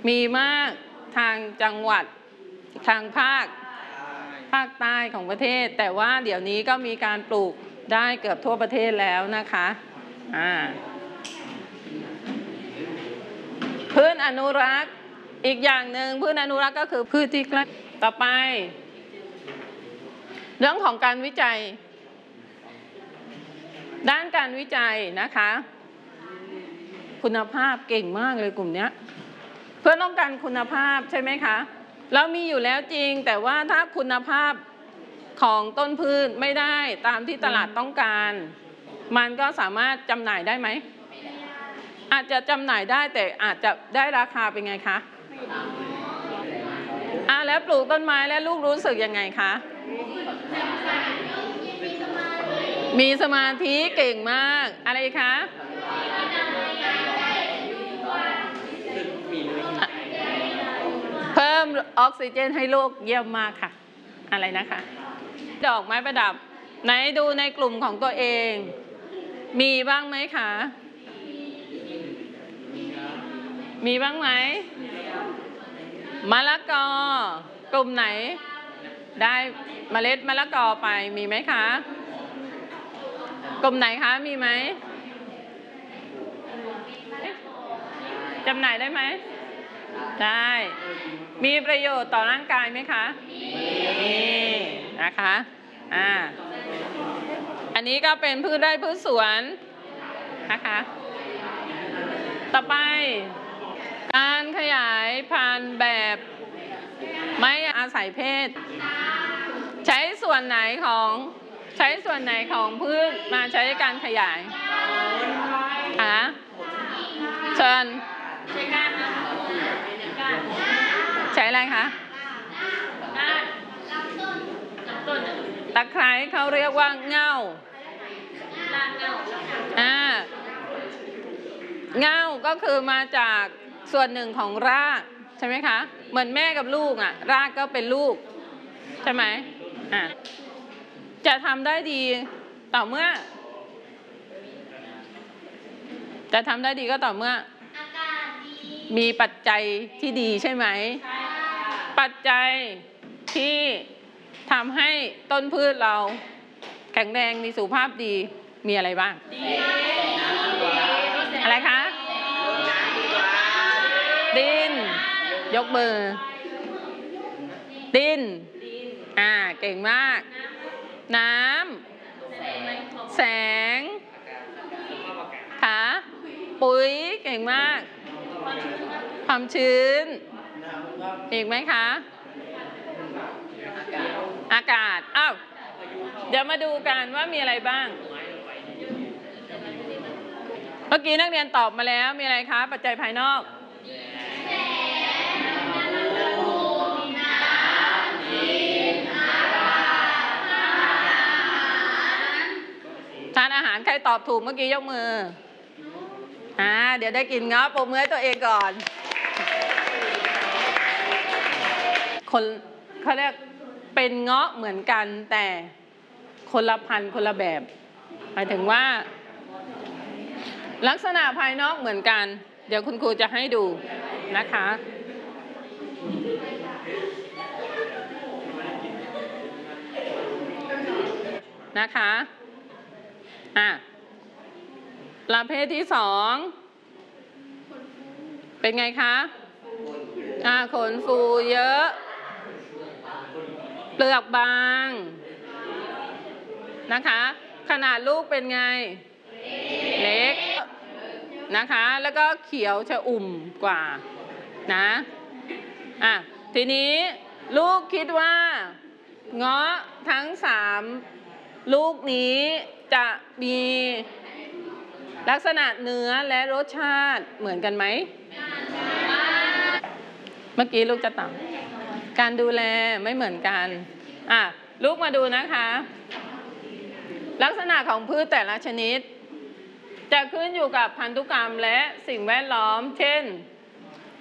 มีมากทางจังหวัดทางภาคใต้ของประเทศแต่ว่าเดี๋ยวนี้ก็มีการปลูกได้เกือบทั่วประเทศแล้วนะคะพืชอนุรักษ์อีกอย่างหนึ่งพืชอนุรักษ์ก็คือพืชที่ใกล้ต่อไปเรื่องของการวิจัยด้านการวิจัยนะคะคุณภาพเก่งมากเลยกลุ่มนี้เพื่อต้องการคุณภาพใช่ไหมคะเรามีอยู่แล้วจริงแต่ว่าถ้าคุณภาพของต้นพืชไม่ได้ตามที่ตลาดต้องการมันก็สามารถจำหน่ายได้ไหมอาจจะจำหน่ายได้แต่อาจจะได้ราคาเป็นไงคะแล้วปลูกต้นไม้แล้วลูกรู้สึกยังไงคะมีสมาธิเก่งมากอะไรคะเพิ่มออกซิเจนให้โลกเยี่ยมมากค่ะอะไรนะคะดอกไม้ประดับไหนดูในกลุ่มของตัวเองมีบ้างไหมคะมีบ้างไหมมะละกอกลุ่มไหนได้เมล็ดมะละกอไปมีไหมคะกลุ่มไหนคะมีไหมจำหน่ายได้ไหมได้มีประโยชน์ต่อร่างกายไหมคะมีนะคะอันนี้ก็เป็นพืชไร่พืชสวนนะคะต่อไปการขยายพันธุ์แบบไม่อาศัยเพศใช้ส่วนไหนของพืชมาใช้การขยายเชิญใช้อะไรคะตะไคร้เขาเรียกว่าเง่าเง่าก็คือมาจากส่วนหนึ่งของรากใช่ไหมคะเหมือนแม่กับลูกรากก็เป็นลูกใช่ไหมจะทำได้ดีต่อเมื่อมีปัจจัยที่ดีใช่ไหมปัจจัยที่ทำให้ต้นพืชเราแข็งแรงมีสุขภาพดีมีอะไรบ้างอะไรคะดินยกมือดินเก่งมากน้ำแสงปุ๋ยเก่งมากความชื้นอีกไหมคะอากาศเดี๋ยวมาดูกันว่ามีอะไรบ้างเมื่อกี้นักเรียนตอบมาแล้วมีอะไรคะปัจจัยภายนอกทานอาหารใครตอบถูกเมื่อกี้ยกมือเดี๋ยวได้กินเงาะปรบมือให้ตัวเองก่อนคนเขาเรียกเป็นเงาะเหมือนกันแต่คนละพันธุ์คนละแบบหมายถึงว่าลักษณะภายนอกเหมือนกันเดี๋ยวคุณครูจะให้ดูนะคะประเภทที่สองเป็นไงคะขนฟูเยอะเปลือกบางนะคะขนาดลูกเป็นไงเล็กนะคะแล้วก็เขียวชอุ่มกว่านะทีนี้ลูกคิดว่าเงาะทั้ง3ลูกนี้จะมีลักษณะเนื้อและรสชาติเหมือนกันไหมเมื่อกี้ลูกจะตอบการดูแลไม่เหมือนกันลูกมาดูนะคะลักษณะของพืชแต่ละชนิดจะขึ้นอยู่กับพันธุกรรมและสิ่งแวดล้อมเช่น